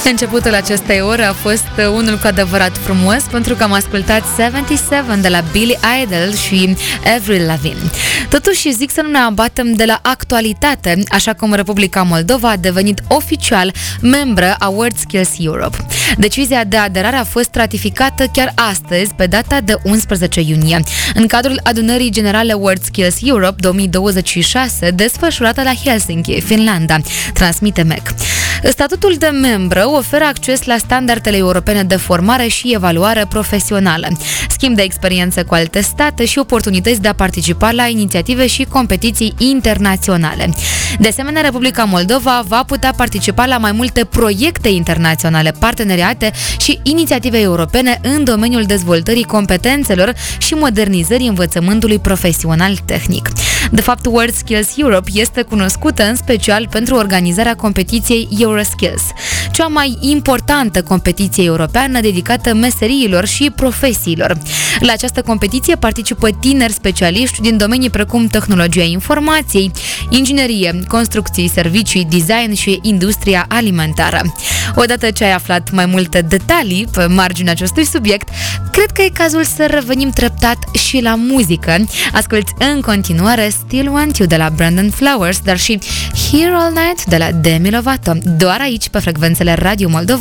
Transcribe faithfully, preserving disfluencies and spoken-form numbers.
Începutul acestei ore a fost unul cu adevărat frumos, pentru că am ascultat șaptezeci și șapte de la Billy Idol și Avril Lavigne. Totuși zic să nu ne abatem de la actualitate, așa cum Republica Moldova a devenit oficial membră a WorldSkills Europe. Decizia de aderare a fost ratificată chiar astăzi, pe data de unsprezece iunie, în cadrul adunării generale WorldSkills Europe două mii douăzeci și șase, desfășurată la Helsinki, Finlanda, transmite M E C. Statutul de membră oferă acces la standardele europene de formare și evaluare profesională, schimb de experiență cu alte state și oportunități de a participa la inițiative și competiții internaționale. De asemenea, Republica Moldova va putea participa la mai multe proiecte internaționale, parteneriate și inițiative europene în domeniul dezvoltării competențelor și modernizării învățământului profesional tehnic. De fapt, WorldSkills Europe este cunoscută în special pentru organizarea competiției Euroskills, cea mai importantă competiție europeană dedicată meseriilor și profesiilor. La această competiție participă tineri specialiști din domenii precum tehnologia informației, inginerie, construcții, servicii, design și industria alimentară. Odată ce ai aflat mai multe detalii pe marginea acestui subiect, cred că e cazul să revenim treptat și la muzică. Asculți în continuare Still Want You de la Brandon Flowers, dar și Here All Night de la Demi Lovato, doar aici pe frecvențele Radio Moldova.